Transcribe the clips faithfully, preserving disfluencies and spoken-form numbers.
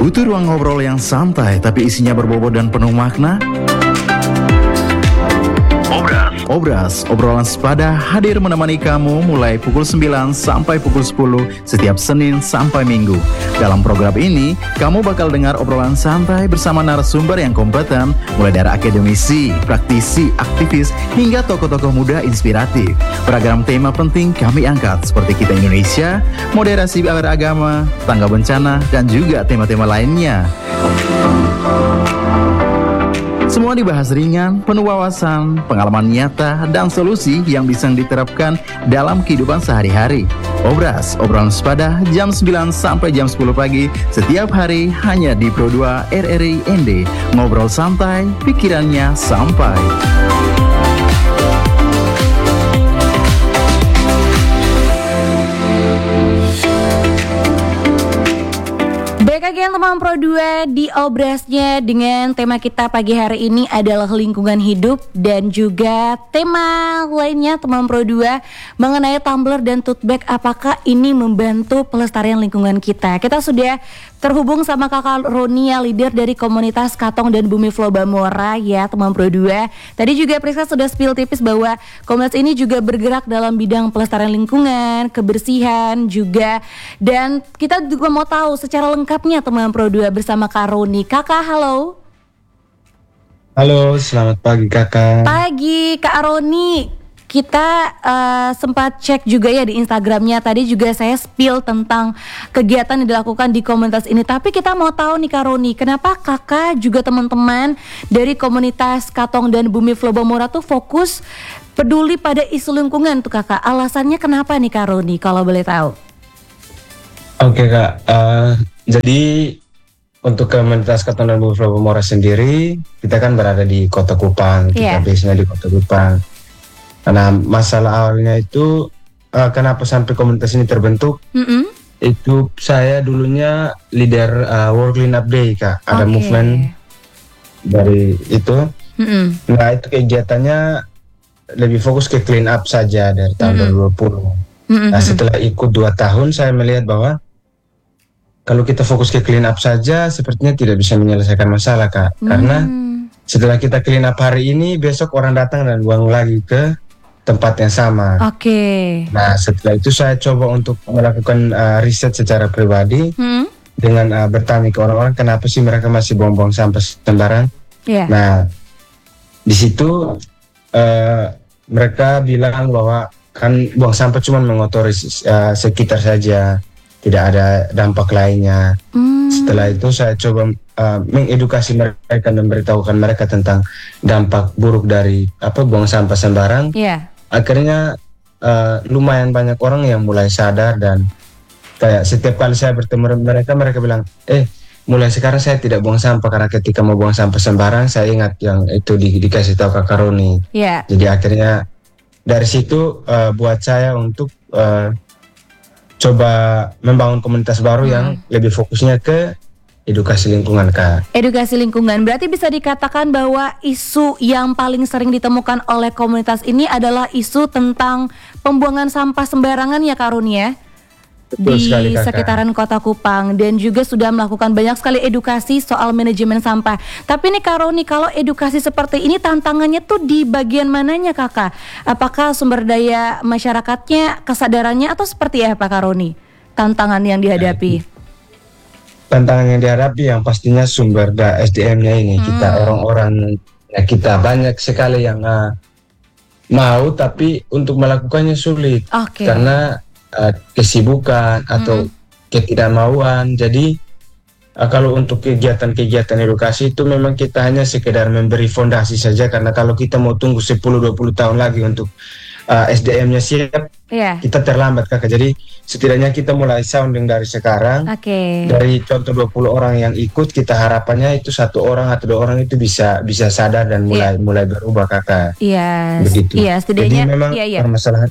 Butuh ruang ngobrol yang santai tapi isinya berbobot dan penuh makna? Obras. Obras, obrolan sepada hadir menemani kamu mulai pukul sembilan sampai pukul sepuluh setiap Senin sampai Minggu. Dalam program ini, kamu bakal dengar obrolan santai bersama narasumber yang kompeten, mulai dari akademisi, praktisi, aktivis, hingga tokoh-tokoh muda inspiratif. Beragam tema penting kami angkat seperti kita Indonesia, moderasi beragama, tangga bencana, dan juga tema-tema lainnya. Semua dibahas ringan, penuh wawasan, pengalaman nyata, dan solusi yang bisa diterapkan dalam kehidupan sehari-hari. Obras, obrolan sepada jam sembilan sampai jam sepuluh pagi setiap hari hanya di Pro dua R R I N D. Ngobrol santai, pikirannya sampai. Baik lagi yang teman Pro dua di Obrasnya dengan tema kita pagi hari ini adalah lingkungan hidup dan juga tema lainnya teman Pro dua mengenai tumbler dan tote bag, apakah ini membantu pelestarian lingkungan kita. Kita sudah terhubung sama Kakak Ronia, leader dari komunitas Katong dan Bumi Flow Bamora ya teman Pro dua. Tadi juga Priska sudah spill tipis bahwa komunitas ini juga bergerak dalam bidang pelestarian lingkungan, kebersihan juga. Dan kita juga mau tahu secara lengkapnya teman Pro dua bersama Kak Roni. Kakak, halo. Halo, selamat pagi Kakak. Pagi Kak Roni. Kita uh, sempat cek juga ya di Instagramnya. Tadi juga saya spill tentang kegiatan yang dilakukan di komunitas ini. Tapi kita mau tahu nih Kak Roni, kenapa kakak juga teman-teman dari komunitas Katong dan Bumi Flow Bamora tuh fokus peduli pada isu lingkungan tuh kakak? Alasannya kenapa nih Kak Roni kalau boleh tahu? Oke Kak, uh, jadi untuk komunitas Katong dan Bumi Flow Bamora sendiri, kita kan berada di Kota Kupang. Kita yeah. base-nya di Kota Kupang. Nah, masalah awalnya itu uh, kenapa sampai komunitas ini terbentuk? Mm-hmm. Itu saya dulunya leader uh, World Clean Up Day Kak. Ada okay. movement dari itu. Mm-hmm. Nah itu kegiatannya lebih fokus ke clean up saja dari tahun mm-hmm. dua ribu dua puluh. Mm-hmm. Nah setelah ikut dua tahun saya melihat bahwa kalau kita fokus ke clean up saja sepertinya tidak bisa menyelesaikan masalah Kak. Mm-hmm. Karena setelah kita clean up hari ini, besok orang datang dan buang lagi ke tempat yang sama. Oke. Okay. Nah setelah itu saya coba untuk melakukan uh, riset secara pribadi hmm? dengan uh, bertanya ke orang-orang kenapa sih mereka masih buang-buang sampah sembarangan. Yeah. Nah di situ uh, mereka bilang bahwa kan buang sampah cuma mengotori uh, sekitar saja, tidak ada dampak lainnya. Hmm. Setelah itu saya coba uh, mengedukasi mereka dan memberitahukan mereka tentang dampak buruk dari apa buang sampah sembarang. Yeah. Akhirnya uh, lumayan banyak orang yang mulai sadar dan kayak setiap kali saya bertemu mereka, mereka bilang, eh mulai sekarang saya tidak buang sampah karena ketika mau buang sampah sembarang saya ingat yang itu di, dikasih tahu Kakak Roni. Yeah. Jadi akhirnya dari situ uh, buat saya untuk uh, coba membangun komunitas baru hmm. yang lebih fokusnya ke edukasi lingkungan Kak. Edukasi lingkungan berarti bisa dikatakan bahwa isu yang paling sering ditemukan oleh komunitas ini adalah isu tentang pembuangan sampah sembarangan ya Kak Roni ya? Betul di sekali, sekitaran Kota Kupang dan juga sudah melakukan banyak sekali edukasi soal manajemen sampah. Tapi nih Kak Roni, kalau edukasi seperti ini tantangannya tuh di bagian mananya Kakak? Apakah sumber daya masyarakatnya, kesadarannya atau seperti apa Kak Roni? Tantangan yang dihadapi? Tantangan yang dihadapi yang pastinya sumber daya S D M-nya ini. Hmm. Kita orang-orang ya kita banyak sekali yang uh, mau tapi untuk melakukannya sulit. Okay. Karena uh, kesibukan atau hmm. ketidakmauan. Jadi uh, kalau untuk kegiatan-kegiatan edukasi itu memang kita hanya sekedar memberi fondasi saja, karena kalau kita mau tunggu sepuluh dua puluh tahun lagi untuk uh, S D M-nya siap, yeah. kita terlambat Kakak. Jadi setidaknya kita mulai sounding dari sekarang. Okay. Dari contoh dua puluh orang yang ikut, kita harapannya itu satu orang atau dua orang itu bisa bisa sadar dan mulai yeah. mulai berubah Kakak. Iya. Yes. Begitu. Iya, setidaknya. Jadi memang yeah, yeah. permasalahan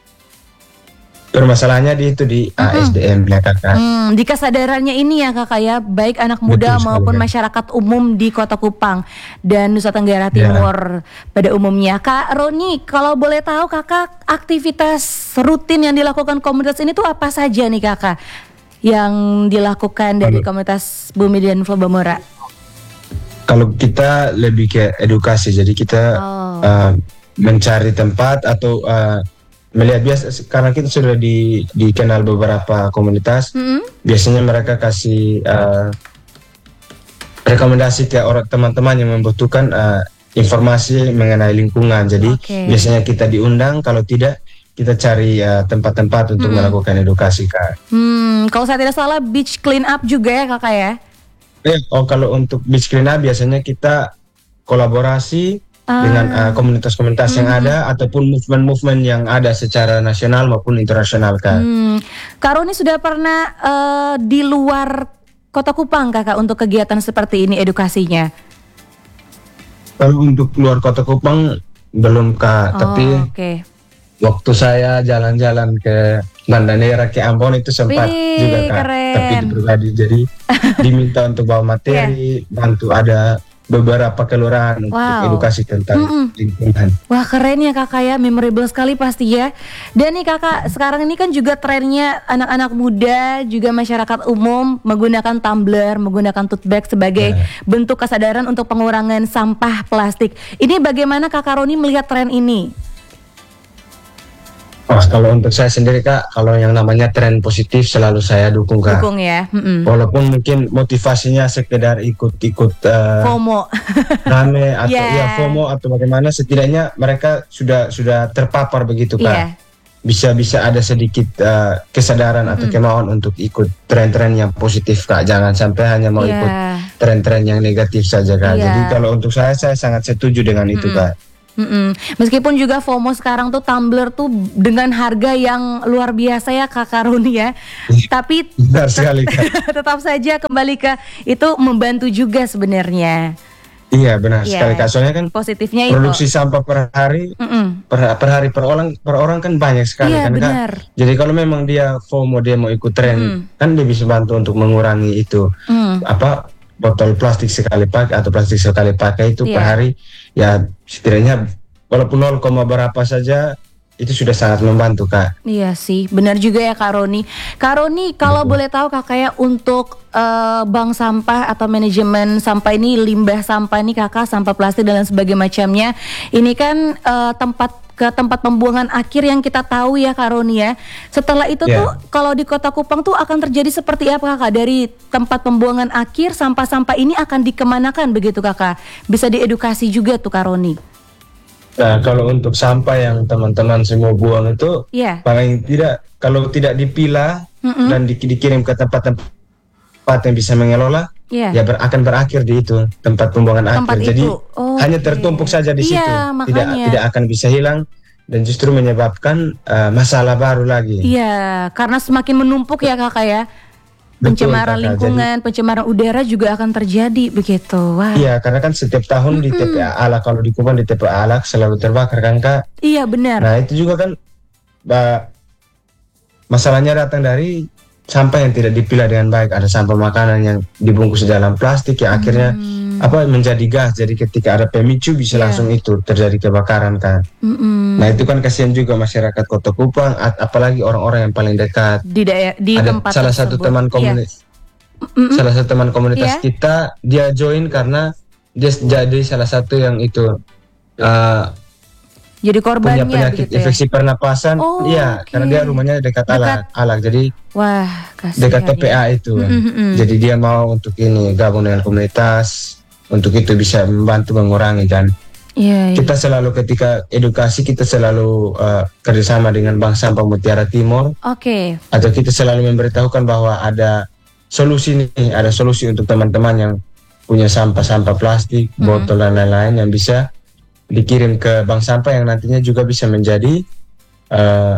permasalahannya di itu di mm-hmm. S D M-nya Kakak. Hmm, di kesadarannya ini ya Kakak ya, baik anak muda Betul maupun sekali, masyarakat umum di Kota Kupang dan Nusa Tenggara Timur yeah. pada umumnya. Kak Roni, kalau boleh tahu Kakak aktivitas rutin yang dilakukan komunitas ini tuh apa saja nih Kakak? yang dilakukan dari komunitas Bumi dan Flobamora? Kalau kita lebih ke edukasi, jadi kita oh. uh, mencari tempat atau uh, melihat biasa karena kita sudah di, dikenal beberapa komunitas, mm-hmm. biasanya mereka kasih uh, rekomendasi ke orang teman-teman yang membutuhkan uh, informasi mengenai lingkungan. Jadi okay. biasanya kita diundang, kalau tidak kita cari uh, tempat-tempat untuk hmm. melakukan edukasi, Kak. Hmm, kalau saya tidak salah beach clean up juga ya, Kakak ya? Eh, oh kalau untuk beach clean up biasanya kita kolaborasi ah. dengan uh, komunitas-komunitas hmm. yang ada ataupun movement-movement yang ada secara nasional maupun internasional, Kak. Hmm. Kak Roni sudah pernah uh, di luar Kota Kupang, Kakak, untuk kegiatan seperti ini edukasinya? Kalau untuk luar Kota Kupang belum, Kak, oh, tapi okay. waktu saya jalan-jalan ke Banda Neira ke Ambon itu sempat Wih, juga, Kak, keren. Tapi di pribadi, jadi diminta untuk bawa materi, yeah. bantu ada beberapa kelurahan wow. untuk edukasi tentang Mm-mm. lingkungan. Wah, keren ya, Kakak ya, memorable sekali pasti ya. Dan nih, Kakak, sekarang ini kan juga trennya anak-anak muda juga masyarakat umum menggunakan tumbler, menggunakan tote bag sebagai yeah. bentuk kesadaran untuk pengurangan sampah plastik. Ini bagaimana Kakak Roni melihat tren ini? Oh, kalau untuk saya sendiri, Kak, kalau yang namanya tren positif selalu saya dukung, Kak. Dukung ya. Mm-mm. Walaupun mungkin motivasinya sekedar ikut-ikut uh, FOMO, rame atau yeah. ya FOMO atau bagaimana, setidaknya mereka sudah sudah terpapar begitu, Kak. Yeah. Bisa bisa ada sedikit uh, kesadaran mm-hmm. atau kemauan untuk ikut tren-tren yang positif, Kak. Jangan sampai hanya mau yeah. ikut tren-tren yang negatif saja, Kak. Yeah. Jadi kalau untuk saya saya sangat setuju dengan mm-hmm. itu, Kak. Mm-mm. Meskipun juga FOMO sekarang tuh tumbler tuh dengan harga yang luar biasa ya, Kakak Roni ya. Tapi benar sekali, Kak. tetap saja kembali ke itu membantu juga sebenarnya. Iya, benar yeah. sekali, Kak. Soalnya kan positifnya produksi itu. sampah per hari per, per hari per orang per orang kan banyak sekali, yeah, kan, benar. Kak. Jadi kalau memang dia FOMO, dia mau ikut tren, mm. kan dia bisa bantu untuk mengurangi itu. Mm. Apa botol plastik sekali pakai atau plastik sekali pakai itu yeah. per hari, ya setidaknya walaupun nol, berapa saja itu sudah sangat membantu, Kak. Iya sih, benar juga ya, Kak Roni. Kak Roni, kalau Betul. boleh tahu, Kakak ya, untuk uh, bank sampah atau manajemen sampah ini, limbah sampah ini, Kakak, sampah plastik dan lain sebagainya macamnya, ini kan uh, tempat ke tempat pembuangan akhir yang kita tahu ya, Kak Roni ya. Setelah itu yeah. tuh kalau di Kota Kupang tuh akan terjadi seperti apa, Kakak? Dari tempat pembuangan akhir, sampah-sampah ini akan dikemanakan begitu, Kakak? Bisa diedukasi juga tuh, Kak Roni. Nah, kalau untuk sampah yang teman-teman semua buang itu yeah. paling tidak, kalau tidak dipilah Mm-mm. dan di, dikirim ke tempat-tempat yang bisa mengelola, yeah. ya ber, akan berakhir di itu tempat pembuangan tempat akhir. Jadi oh, hanya tertumpuk okay. saja di situ, yeah, tidak tidak akan bisa hilang dan justru menyebabkan uh, masalah baru lagi. Iya, yeah, karena semakin menumpuk ya, Kakak ya. Pencemaran Betul, lingkungan, jadi, pencemaran udara juga akan terjadi begitu. Wah. Iya, karena kan setiap tahun mm-mm. di T P A Alak, kalau di Kupang di T P A Alak selalu terbakar, kan, Kak? Iya, benar. Nah, itu juga kan bah, masalahnya datang dari sampah yang tidak dipilah dengan baik. Ada sampah makanan yang dibungkus dalam plastik yang akhirnya hmm. apa menjadi gas. Jadi ketika ada pemicu bisa yeah. langsung itu terjadi kebakaran, kan. Mm-mm. Nah, itu kan kasihan juga masyarakat Kota Kupang, apalagi orang-orang yang paling dekat. Di daerah, di ada tempat salah tersebut. satu teman komunitas, yeah. salah satu teman komunitas yeah. kita, dia join karena dia jadi salah satu yang itu uh, jadi korbannya punya penyakit begitu ya? infeksi pernapasan. Oh, iya, okay. karena dia rumahnya dekat, dekat. Alak, Alak. Jadi wah, dekat T P A ya. itu. Mm-hmm. Jadi dia mau untuk ini gabung dengan komunitas, untuk itu bisa membantu mengurangi, dan yeah, kita yeah. selalu ketika edukasi kita selalu uh, kerjasama dengan Bank Sampah Mutiara Timur. Oke. Okay. Atau kita selalu memberitahukan bahwa ada solusi nih, ada solusi untuk teman-teman yang punya sampah-sampah plastik, mm. botol dan lain-lain yang bisa dikirim ke bank sampah yang nantinya juga bisa menjadi uh,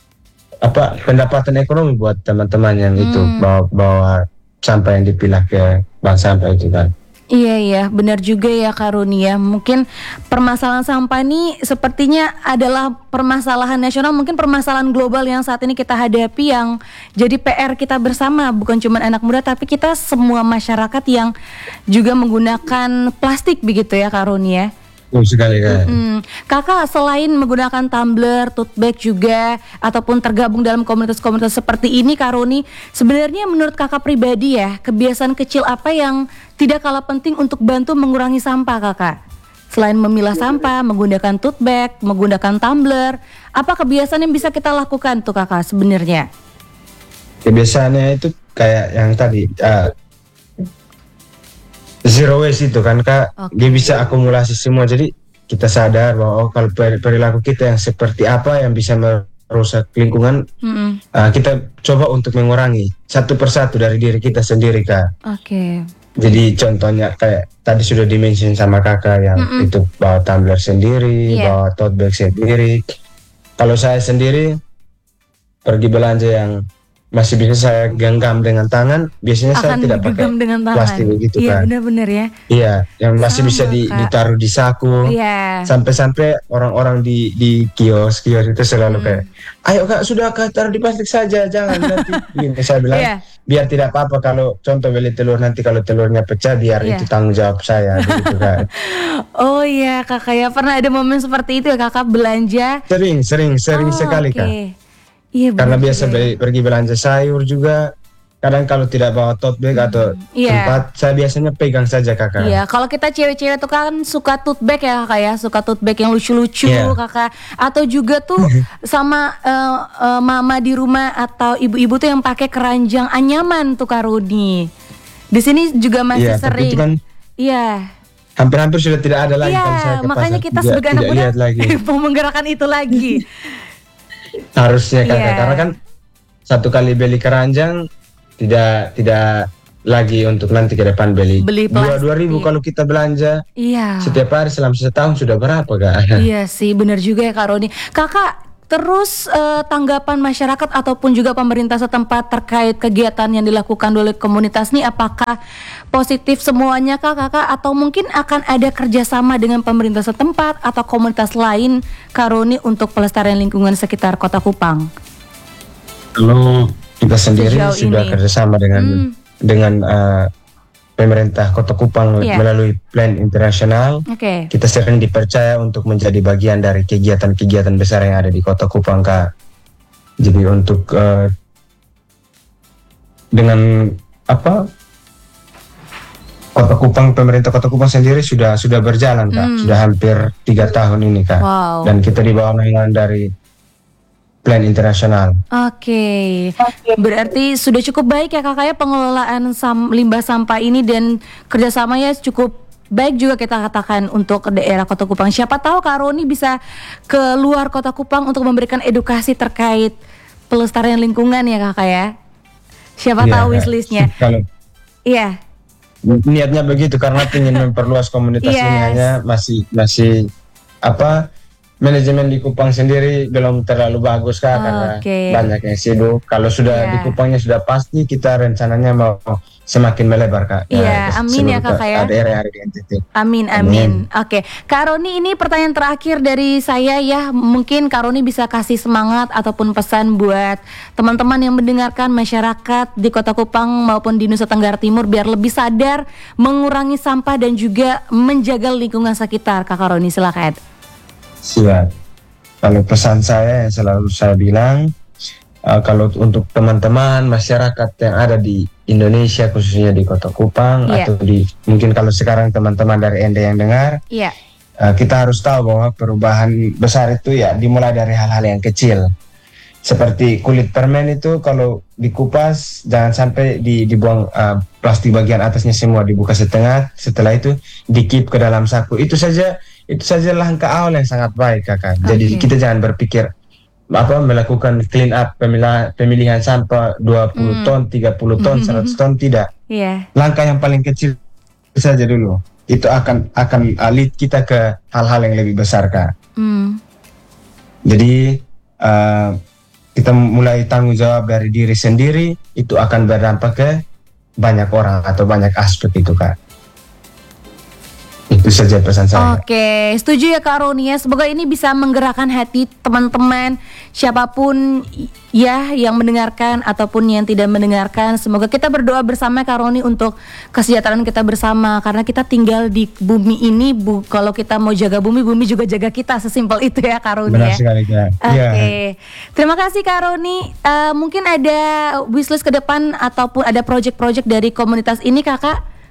apa pendapatan ekonomi buat teman-teman yang hmm. itu bawa, bawa sampah yang dipilah ke bank sampah itu, kan. Iya iya, benar juga ya, Kak Roni ya. Mungkin permasalahan sampah ini sepertinya adalah permasalahan nasional, mungkin permasalahan global yang saat ini kita hadapi, yang jadi P R kita bersama, bukan cuma anak muda tapi kita semua masyarakat yang juga menggunakan plastik begitu ya, Kak Roni ya. Betul sekali Kak. Mm-hmm. Kakak selain menggunakan tumbler, tote bag juga ataupun tergabung dalam komunitas-komunitas seperti ini Kak Roni, sebenarnya menurut kakak pribadi ya, kebiasaan kecil apa yang tidak kalah penting untuk bantu mengurangi sampah Kakak? Selain memilah sampah, menggunakan tote bag, menggunakan tumbler, apa kebiasaan yang bisa kita lakukan tuh Kakak sebenarnya? Kebiasaannya itu kayak yang tadi uh, zero waste itu kan Kak, okay. Dia bisa akumulasi semua, jadi kita sadar bahwa oh, kalau perilaku kita yang seperti apa yang bisa merusak lingkungan, mm-hmm. uh, kita coba untuk mengurangi satu persatu dari diri kita sendiri Kak. Oke. Okay. Jadi contohnya kayak tadi sudah dimention sama kakak yang mm-hmm. itu bawa tumbler sendiri, yeah. bawa tote bag sendiri. Kalau saya sendiri pergi belanja yang masih bisa saya genggam dengan tangan, biasanya akan saya tidak pakai plastik begitu iya, kan. Iya benar-benar ya. Iya, yang masih sama, bisa di, ditaruh di saku. Iya. Sampai-sampai orang-orang di di kios-kios itu selalu hmm. kayak, ayo Kak, sudah Kak, taruh di plastik saja, jangan nanti. Ini saya bilang, yeah. biar tidak apa-apa kalau contoh beli telur, nanti kalau telurnya pecah biar yeah. itu tanggung jawab saya gitu kan. Oh iya Kakak ya, pernah ada momen seperti itu ya Kakak belanja? Sering, sering, sering oh, sekali okay. Kak. Iya, karena biasa be- pergi belanja sayur juga, kadang kalau tidak bawa tote bag atau hmm, yeah. tempat, saya biasanya pegang saja kakak. Iya, kalau kita cewek-cewek tuh kan suka tote bag ya kakak ya, suka tote bag yang lucu-lucu yeah. kakak, atau juga tuh sama uh, uh, mama di rumah atau ibu-ibu tuh yang pakai keranjang anyaman tuh Kak Roni. Di sini juga masih yeah, sering. Kan, iya. Hampir-hampir sudah tidak ada lagi yeah, kalau saya ke makanya pasar. kita tidak, sebagai anak muda mau menggerakkan itu lagi. Harusnya kakak, yeah. karena kan satu kali beli keranjang tidak tidak lagi untuk nanti ke depan beli, beli dua dua ribu kalau kita belanja yeah. setiap hari selama setahun sudah berapa kak? Iya sih, benar juga ya Kak Roni. Kakak terus uh, tanggapan masyarakat ataupun juga pemerintah setempat terkait kegiatan yang dilakukan oleh komunitas ini, apakah positif semuanya Kak kakak atau mungkin akan ada kerjasama dengan pemerintah setempat atau komunitas lain Kak Roni untuk pelestarian lingkungan sekitar Kota Kupang? Kalau kita sendiri Sejauh sudah ini. kerjasama dengan hmm. dengan uh, pemerintah Kota Kupang yeah. melalui plan internasional. Okay. Kita sering dipercaya untuk menjadi bagian dari kegiatan-kegiatan besar yang ada di Kota Kupang Kak. Jadi untuk uh, dengan apa Kota Kupang, pemerintah Kota Kupang sendiri sudah sudah berjalan Kak, mm. sudah hampir tiga tahun ini Kak. Wow. Dan kita di bawah naungan dari plan internasional. Oke, okay. Berarti sudah cukup baik ya kakak ya pengelolaan sam- limbah sampah ini dan kerjasamanya cukup baik juga kita katakan untuk daerah Kota Kupang. Siapa tahu Kak Roni bisa ke luar Kota Kupang untuk memberikan edukasi terkait pelestarian lingkungan ya kakak ya. Siapa ya, tahu wishlistnya. Kalau iya. Niatnya begitu karena ingin memperluas komunitas yes. ini, hanya masih masih apa? Manajemen di Kupang sendiri belum terlalu bagus Kak, oh, karena okay. banyak yang sibuk. Kalau sudah yeah. di Kupangnya sudah pasti, kita rencananya mau semakin melebar Kak. Iya, yeah, amin ya Kakak ya. Daerah di N T T. Amin, amin. amin. Oke, okay. Kak Roni, ini pertanyaan terakhir dari saya ya. Mungkin Kak Roni bisa kasih semangat ataupun pesan buat teman-teman yang mendengarkan, masyarakat di Kota Kupang maupun di Nusa Tenggara Timur biar lebih sadar mengurangi sampah dan juga menjaga lingkungan sekitar. Kakak Roni, silakan. Siap. Kalau pesan saya yang selalu saya bilang, uh, kalau untuk teman-teman masyarakat yang ada di Indonesia khususnya di Kota Kupang yeah. atau di mungkin kalau sekarang teman-teman dari N D yang dengar, yeah. uh, kita harus tahu bahwa perubahan besar itu ya dimulai dari hal-hal yang kecil. Seperti kulit permen itu kalau dikupas jangan sampai di, dibuang uh, plastik bagian atasnya semua, dibuka setengah, setelah itu dikip ke dalam saku. Itu saja itu saja langkah awal yang sangat baik kakak. Okay. Jadi kita jangan berpikir apa melakukan clean up pemilihan, pemilihan sampah dua puluh mm. ton, tiga puluh ton, mm-hmm. seratus ton, tidak. Yeah. Langkah yang paling kecil saja dulu. Itu akan akan uh, lead kita ke hal-hal yang lebih besar kak. Mm. Jadi uh, kita mulai tanggung jawab dari diri sendiri, itu akan berdampak ke banyak orang atau banyak aspek itu kak. Itu saja pesan saya. Oke, setuju ya Kak Roni ya. Semoga ini bisa menggerakkan hati teman-teman siapapun ya yang mendengarkan ataupun yang tidak mendengarkan. Semoga kita berdoa bersama Kak Roni untuk kesejahteraan kita bersama, karena kita tinggal di bumi ini. Bu, kalau kita mau jaga bumi, bumi juga jaga kita. Sesimpel itu ya Kak Roni. Benar ya. sekali Kak. Oke, Ya. terima kasih Kak Roni. Uh, mungkin ada wishlist ke depan ataupun ada project-project dari komunitas ini Kakak?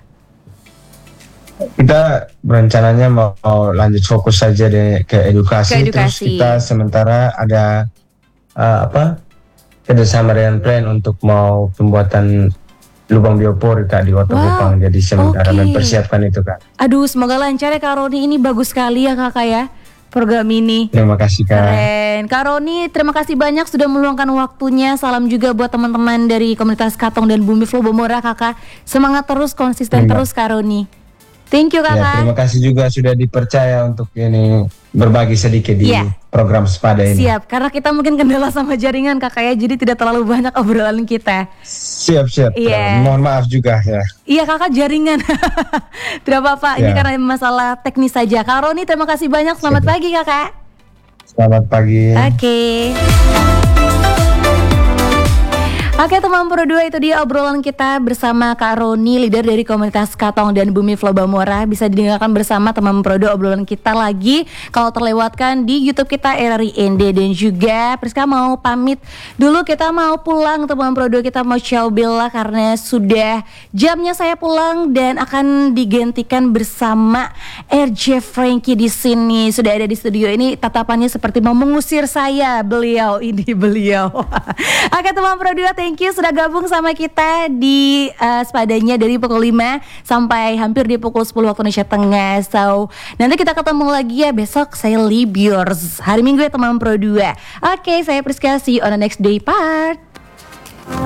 Kita berencananya mau, mau lanjut fokus saja deh ke edukasi, Ke terus edukasi. kita sementara ada uh, apa kerjasama dengan plan untuk mau pembuatan lubang biopori Kak di Kota Wow. Kupang, jadi sementara Oke. mempersiapkan itu Kak. Aduh, semoga lancar ya Kak Roni. Ini bagus sekali ya Kakak ya, program ini. Terima kasih Kak. Keren. Kak Roni, terima kasih banyak sudah meluangkan waktunya. Salam juga buat teman-teman dari komunitas Katong dan Bumi Flow Bomora Kakak. Semangat terus, konsisten Terima. terus Kak Roni. Thank you Ya, Kakak. terima kasih juga sudah dipercaya untuk ini berbagi sedikit di Iya. program Sepada ini. Siap, karena kita mungkin kendala sama jaringan Kakak ya, jadi tidak terlalu banyak obrolan kita. Siap siap. Iya. Ya, mohon maaf juga ya. Iya Kakak, jaringan. Tidak apa-apa, ini Ya. karena masalah teknis saja. Kak Roni, terima kasih banyak. Selamat Siap. pagi Kakak. Selamat pagi. Oke. Oke teman Pro dua, itu dia obrolan kita bersama Kak Roni, leader dari komunitas Katong dan Bumi Flow Bamora. Bisa didengarkan bersama teman Pro dua obrolan kita lagi kalau terlewatkan di YouTube kita R R I N D. Dan juga Priska mau pamit dulu, kita mau pulang teman Pro dua, kita mau ciao bella karena sudah jamnya saya pulang dan akan digantikan bersama R J Frankie di sini. Sudah ada di studio ini, tatapannya seperti mau mengusir saya. Beliau ini beliau. Oke teman Pro dua, thank you sudah gabung sama kita di uh, Sepadanya dari pukul lima sampai hampir di pukul sepuluh waktu Indonesia Tengah. So, nanti kita ketemu lagi ya besok. Saya Libiors hari Minggu ya teman Pro dua. Oke, saya Priska, see you on the next day part.